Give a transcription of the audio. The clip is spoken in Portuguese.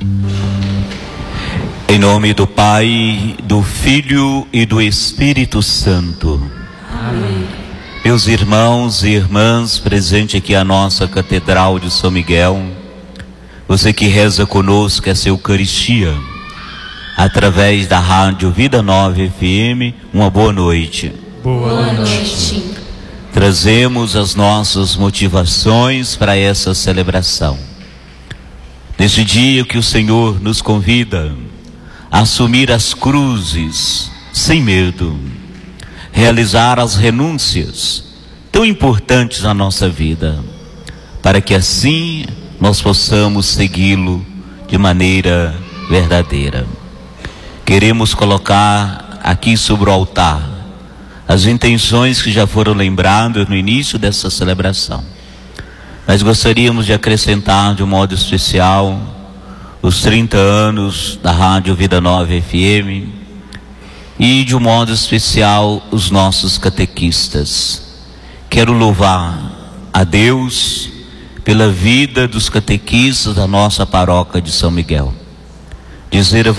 Em nome do Pai, do Filho e do Espírito Santo. Amém. Meus irmãos e irmãs, presente aqui a nossa Catedral de São Miguel, você que reza conosco essa Eucaristia, através da Rádio Vida Nova FM, uma boa noite. Boa noite. Trazemos as nossas motivações para essa celebração. Neste dia que o Senhor nos convida a assumir as cruzes sem medo, realizar as renúncias tão importantes na nossa vida, para que assim nós possamos segui-lo de maneira verdadeira. Queremos colocar aqui sobre o altar as intenções que já foram lembradas no início dessa celebração. Mas gostaríamos de acrescentar de um modo especial os 30 anos da Rádio Vida Nova FM e de um modo especial os nossos catequistas. Quero louvar a Deus pela vida dos catequistas da nossa paróquia de São Miguel. Dizer a